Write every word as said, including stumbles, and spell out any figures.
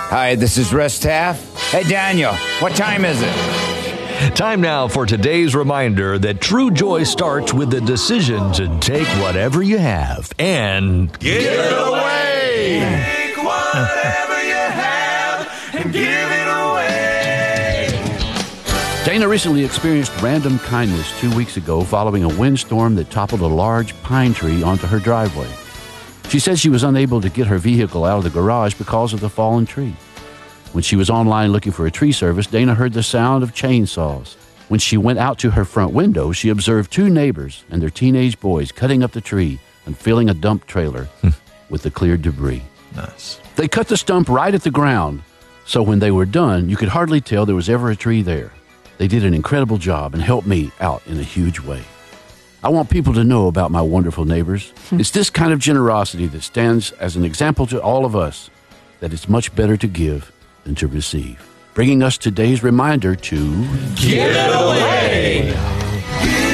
Hi, this is Russ Taff. Hey, Daniel, what time is it? Time now for today's reminder that true joy starts with the decision to take whatever you have and give it away. Take whatever you have and give it away. Dana recently experienced random kindness two weeks ago following a windstorm that toppled a large pine tree onto her driveway. She said she was unable to get her vehicle out of the garage because of the fallen tree. When she was online looking for a tree service, Dana heard the sound of chainsaws. When she went out to her front window, she observed two neighbors and their teenage boys cutting up the tree and filling a dump trailer with the cleared debris. Nice. They cut the stump right at the ground, so when they were done, you could hardly tell there was ever a tree there. They did an incredible job and helped me out in a huge way. I want people to know about my wonderful neighbors. It's this kind of generosity that stands as an example to all of us that it's much better to give than to receive. Bringing us today's reminder to give it away.